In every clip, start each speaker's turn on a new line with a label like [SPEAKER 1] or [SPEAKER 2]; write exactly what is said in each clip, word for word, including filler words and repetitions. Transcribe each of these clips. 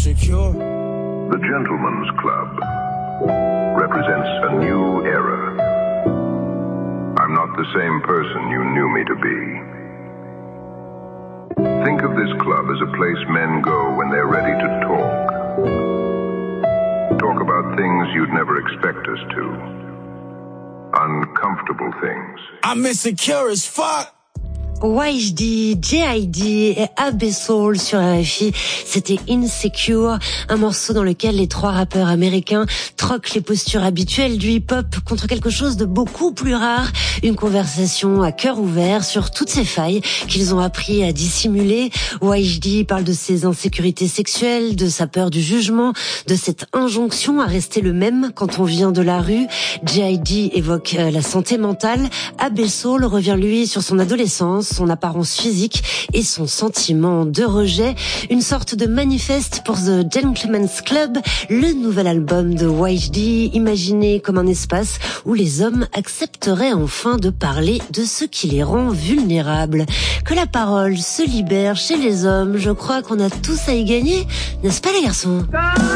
[SPEAKER 1] insecure.
[SPEAKER 2] The Gentleman's Club represents a new era. I'm not the same person you knew me to be. Think of this club as a place men go when they're ready to talk. Talk about things you'd never expect us to. Uncomfortable things.
[SPEAKER 1] I'm insecure as fuck.
[SPEAKER 3] Y H D, J I D et Ab-Soul sur R F I, c'était Insecure, un morceau dans lequel les trois rappeurs américains troquent les postures habituelles du hip-hop contre quelque chose de beaucoup plus rare, une conversation à cœur ouvert sur toutes ces failles qu'ils ont appris à dissimuler. Y H D parle de ses insécurités sexuelles, de sa peur du jugement, de cette injonction à rester le même quand on vient de la rue. J I D évoque la santé mentale, Ab-Soul revient lui sur son adolescence, son apparence physique et son sentiment de rejet. Une sorte de manifeste pour The Gentleman's Club, le nouvel album de Y H D, imaginé comme un espace où les hommes accepteraient enfin de parler de ce qui les rend vulnérables. Que la parole se libère chez les hommes, je crois qu'on a tous à y gagner, n'est-ce pas les garçons ?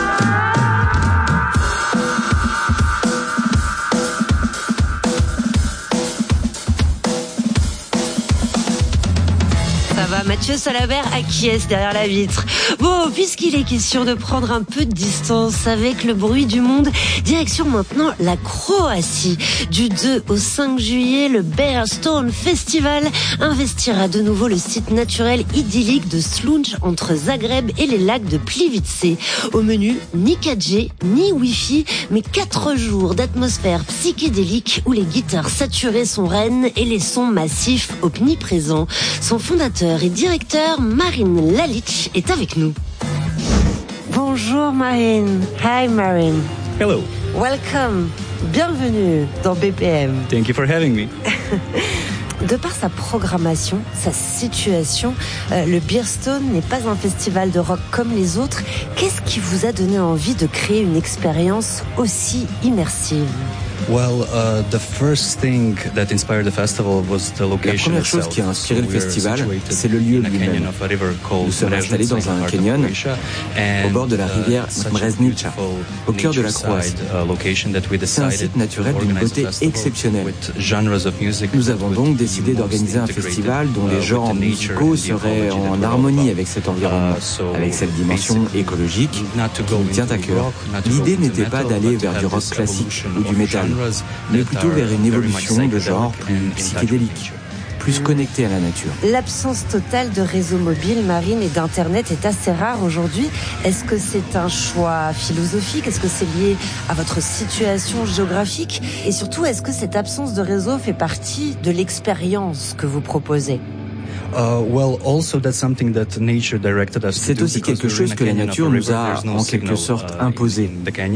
[SPEAKER 3] Mathieu Salabert acquiesce derrière la vitre. Bon, puisqu'il est question de prendre un peu de distance avec le bruit du monde, direction maintenant la Croatie. Du deux au cinq juillet, le Bear Stone Festival investira de nouveau le site naturel idyllique de Slunj entre Zagreb et les lacs de Plivice. Au menu, ni quatre G, ni Wi-Fi, mais quatre jours d'atmosphère psychédélique où les guitares saturées sont reines et les sons massifs omniprésents. Son fondateur et directeur, Marin Lalic, est avec nous. Bonjour Marin. Hi Marin.
[SPEAKER 4] Hello.
[SPEAKER 3] Welcome. Bienvenue dans B P M.
[SPEAKER 4] Thank you for having me.
[SPEAKER 3] De par sa programmation, sa situation, euh, le Beerstone n'est pas un festival de rock comme les autres. Qu'est-ce qui vous a donné envie de créer une expérience aussi immersive ?
[SPEAKER 4] Well, uh, the first thing that inspired the festival was the location.
[SPEAKER 5] La première chose qui a inspiré le festival, c'est le lieu lui-même. Nous sommes installés dans un canyon au bord de la rivière Mreznica, au cœur de la Croatie. C'est un site naturel d'une beauté exceptionnelle. Nous avons donc décidé d'organiser un festival dont les genres musicaux seraient en harmonie avec cet environnement, avec cette dimension écologique qui nous tient à cœur. L'idée n'était pas d'aller vers du rock classique ou du métal, mais plutôt vers une évolution de genre plus psychédélique, plus connectée à la nature.
[SPEAKER 3] L'absence totale de réseau mobile, Marine, et d'Internet est assez rare aujourd'hui. Est-ce que c'est un choix philosophique ? Est-ce que c'est lié à votre situation géographique ? Et surtout, est-ce que cette absence de réseau fait partie de l'expérience que vous proposez ?
[SPEAKER 5] C'est aussi quelque chose que la nature nous a en quelque sorte imposé.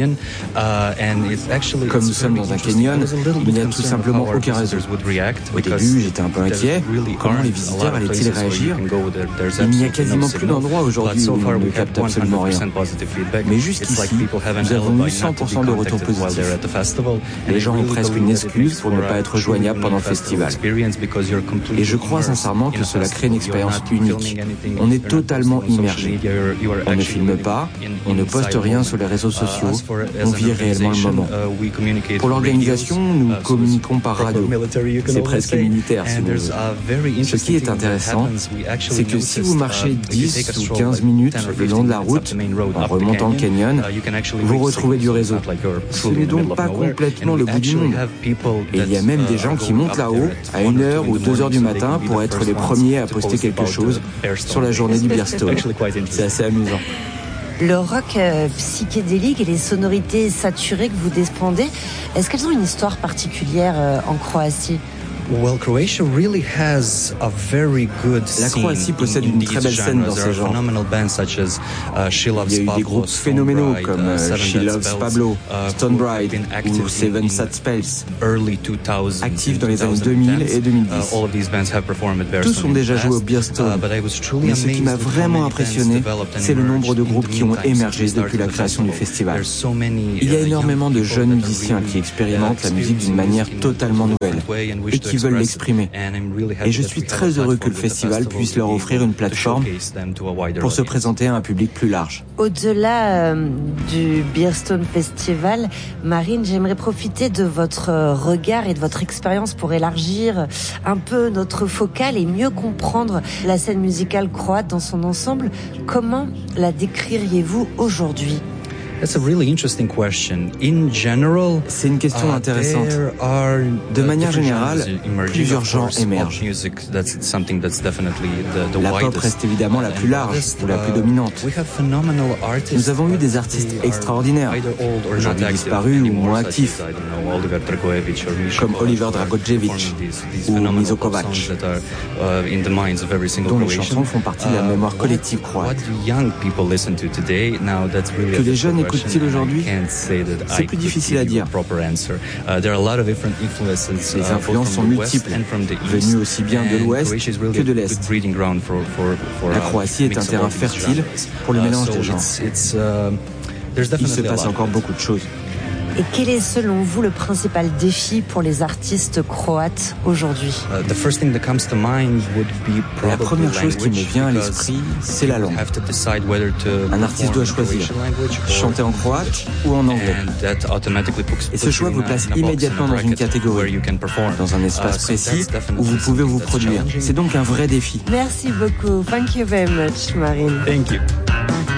[SPEAKER 5] Comme nous sommes dans un canyon, il n'y a tout simplement aucun réseau. Au début, j'étais un peu inquiet. Comment les visiteurs allaient-ils réagir ? Il n'y a quasiment plus d'endroits aujourd'hui où on ne capte absolument rien. Mais jusqu'ici, nous avons eu cent pour cent de retours positifs. Les gens ont presque une excuse pour ne pas être joignables pendant le festival. Et je crois sincèrement que cela crée une expérience unique. On est totalement immergé. On ne filme pas, on ne poste rien sur les réseaux sociaux, on vit réellement le moment. Pour l'organisation, nous communiquons par radio. C'est presque militaire, si vous voulez. Ce qui est intéressant, c'est que si vous marchez dix ou quinze minutes le long de la route, en remontant le canyon, vous retrouvez du réseau. Ce n'est donc pas complètement le bout du monde. Et il y a même des gens qui montent là-haut à une heure ou deux heures du matin pour être les premiers à poster quelque chose sur la journée du Beerstone. C'est assez amusant.
[SPEAKER 3] Le rock euh, psychédélique et les sonorités saturées que vous dépendez, est-ce qu'elles ont une histoire particulière euh, en Croatie ?
[SPEAKER 4] Well, Croatia really has a very good
[SPEAKER 5] La Croatie possède une très belle scène dans ce genre. Il y a eu des groupes phénoménaux comme uh, She Loves Pablo, Stone Bride ou Seven Sad Spells, actifs dans les années deux mille et deux mille dix. Tous ont déjà joué au Beerstone, mais ce qui m'a vraiment impressionné, c'est le nombre de groupes qui ont émergé depuis la création du festival. Il y a énormément de jeunes musiciens qui expérimentent la musique d'une manière totalement nouvelle et qui qui veulent l'exprimer. Et je suis très heureux que le festival puisse leur offrir une plateforme pour se présenter à un public plus large.
[SPEAKER 3] Au-delà euh, du Beerstone Festival, Marine, j'aimerais profiter de votre regard et de votre expérience pour élargir un peu notre focale et mieux comprendre la scène musicale croate dans son ensemble. Comment la décririez-vous aujourd'hui ?
[SPEAKER 4] That's a really interesting question. In general,
[SPEAKER 5] c'est une question intéressante. De manière générale, plusieurs genres émergent. La pop reste évidemment la plus large ou la plus dominante. Nous avons eu des artistes extraordinaires, aujourd'hui disparus ou moins actifs, comme Oliver Dragojevic ou Mizo Kovac, dont les chansons font partie de la mémoire collective croate. Que les jeunes écoutent-ils aujourd'hui ? C'est plus difficile à dire. Les influences sont multiples, venues aussi bien de l'Ouest que de l'Est. La Croatie est un terrain fertile pour le mélange des genres. Il se passe encore beaucoup de choses.
[SPEAKER 3] Et quel est selon vous le principal défi pour les artistes croates aujourd'hui ?
[SPEAKER 5] La première chose qui me vient à l'esprit, c'est la langue. Un artiste doit choisir, chanter en croate ou en anglais. Et ce choix vous place immédiatement dans une catégorie, dans un espace précis où vous pouvez vous produire. C'est donc un vrai défi.
[SPEAKER 3] Merci beaucoup. Thank you very much, Marine.
[SPEAKER 4] Thank you.